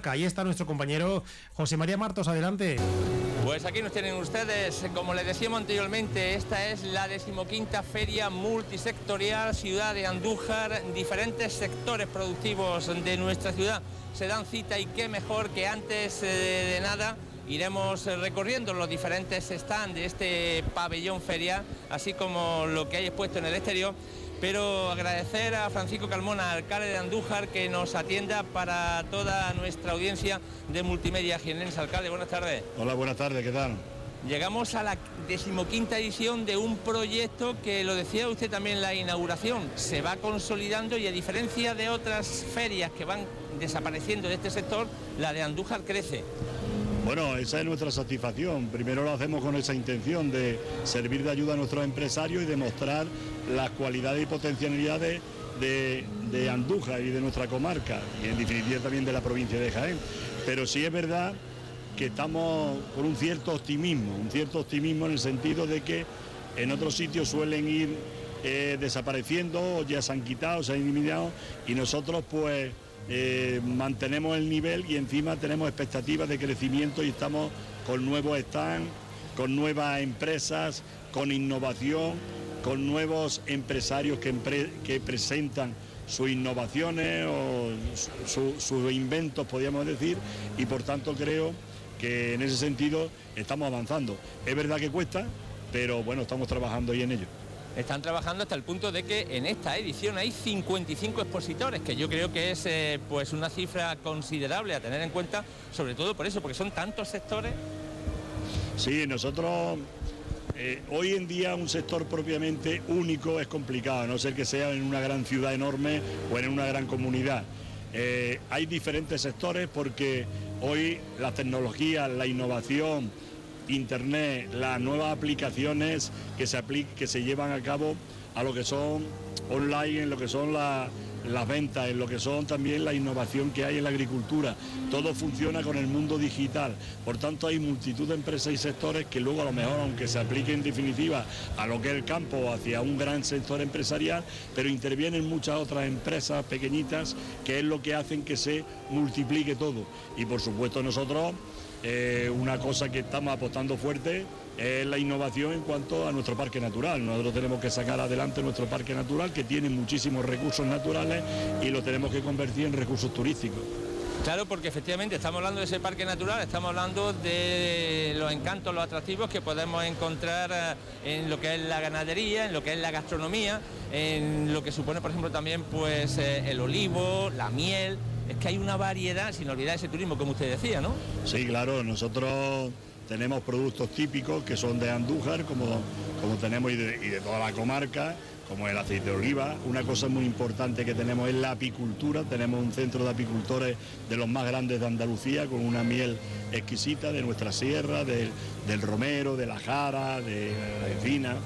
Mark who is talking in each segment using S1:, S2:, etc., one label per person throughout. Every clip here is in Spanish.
S1: comarca. Ahí está nuestro compañero José María Martos, adelante.
S2: Pues aquí nos tienen ustedes, como les decíamos anteriormente, esta es la 15ª Feria Multisectorial Ciudad de Andújar. Diferentes sectores productivos de nuestra ciudad se dan cita y qué mejor que antes de nada iremos recorriendo los diferentes stands de este pabellón feria, así como lo que hay expuesto en el exterior. Pero agradecer a Francisco Carmona, alcalde de Andújar, que nos atienda para toda nuestra audiencia de Multimedia Jienense. Alcalde, buenas tardes.
S3: Hola, buenas tardes, ¿qué tal?
S2: Llegamos a la 15ª edición de un proyecto que, lo decía usted también en la inauguración, se va consolidando y a diferencia de otras ferias que van desapareciendo de este sector, la de Andújar crece.
S3: Bueno, esa es nuestra satisfacción. Primero lo hacemos con esa intención de servir de ayuda a nuestros empresarios y demostrar las cualidades y potencialidades de Andújar y de nuestra comarca, y en definitiva también de la provincia de Jaén. Pero sí es verdad que estamos con un cierto optimismo en el sentido de que en otros sitios suelen ir desapareciendo, ya se han quitado, se han eliminado, y nosotros pues mantenemos el nivel y encima tenemos expectativas de crecimiento y estamos con nuevos stands, con nuevas empresas, con innovación, con nuevos empresarios que presentan sus innovaciones o sus inventos, podríamos decir, y por tanto creo que en ese sentido estamos avanzando. Es verdad que cuesta, pero bueno, estamos trabajando ahí en ello.
S2: Están trabajando hasta el punto de que en esta edición hay 55 expositores, que yo creo que es pues una cifra considerable a tener en cuenta, sobre todo por eso, porque son tantos sectores.
S3: Sí, nosotros hoy en día un sector propiamente único es complicado, a no ser que sea en una gran ciudad enorme o en una gran comunidad. Hay diferentes sectores porque hoy la tecnología, la innovación, Internet, las nuevas aplicaciones que se llevan a cabo a lo que son online, en lo que son las ventas, en lo que son también la innovación que hay en la agricultura. Todo funciona con el mundo digital. Por tanto, hay multitud de empresas y sectores que luego a lo mejor, aunque se aplique en definitiva a lo que es el campo o hacia un gran sector empresarial, pero intervienen muchas otras empresas pequeñitas que es lo que hacen que se multiplique todo. Y por supuesto nosotros, una cosa que estamos apostando fuerte es la innovación en cuanto a nuestro parque natural. Nosotros tenemos que sacar adelante nuestro parque natural, que tiene muchísimos recursos naturales, y lo tenemos que convertir en recursos turísticos.
S2: Claro, porque efectivamente estamos hablando de ese parque natural, estamos hablando de los encantos, los atractivos que podemos encontrar en lo que es la ganadería, en lo que es la gastronomía, en lo que supone, por ejemplo, también pues el olivo, la miel. Es que hay una variedad, sin olvidar ese turismo, como usted decía, ¿no?
S3: Sí, claro, nosotros tenemos productos típicos que son de Andújar, como tenemos y de toda la comarca, como el aceite de oliva. Una cosa muy importante que tenemos es la apicultura. Tenemos un centro de apicultores de los más grandes de Andalucía, con una miel exquisita de nuestra sierra, del romero, de la jara, de la encina,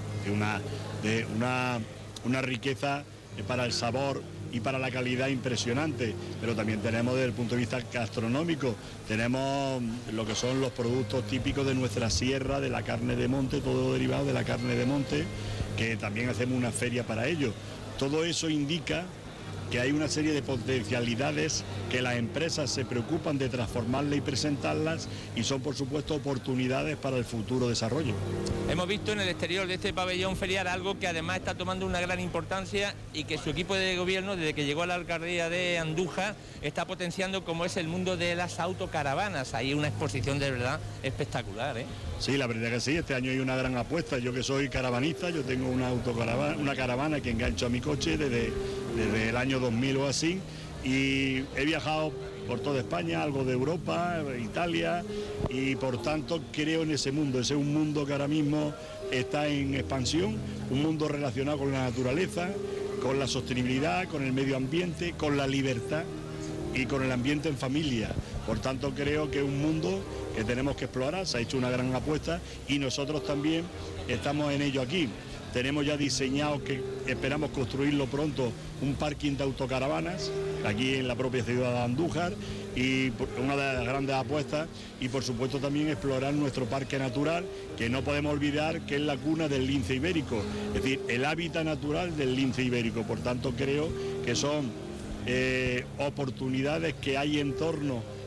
S3: de una riqueza para el sabor y para la calidad impresionante. Pero también tenemos desde el punto de vista gastronómico, tenemos lo que son los productos típicos de nuestra sierra, de la carne de monte, todo derivado de la carne de monte, que también hacemos una feria para ello. Todo eso indica que hay una serie de potencialidades que las empresas se preocupan de transformarlas y presentarlas, y son por supuesto oportunidades para el futuro desarrollo.
S2: Hemos visto en el exterior de este pabellón ferial algo que además está tomando una gran importancia y que su equipo de gobierno, desde que llegó a la alcaldía de Andújar, está potenciando, como es el mundo de las autocaravanas. Hay una exposición de verdad espectacular, ¿eh?
S3: Sí, la verdad que sí, este año hay una gran apuesta. Yo que soy caravanista, yo tengo una caravana que engancho a mi coche desde el año 2000 o así, y he viajado por toda España, algo de Europa, Italia, y por tanto creo en ese mundo. Ese es un mundo que ahora mismo está en expansión, un mundo relacionado con la naturaleza, con la sostenibilidad, con el medio ambiente, con la libertad y con el ambiente en familia. Por tanto creo que es un mundo que tenemos que explorar. Se ha hecho una gran apuesta y nosotros también estamos en ello aquí. Tenemos ya diseñado, que esperamos construirlo pronto, un parking de autocaravanas aquí en la propia ciudad de Andújar, y una de las grandes apuestas, y por supuesto también explorar nuestro parque natural, que no podemos olvidar que es la cuna del lince ibérico, es decir, el hábitat natural del lince ibérico. Por tanto creo que son oportunidades que hay en torno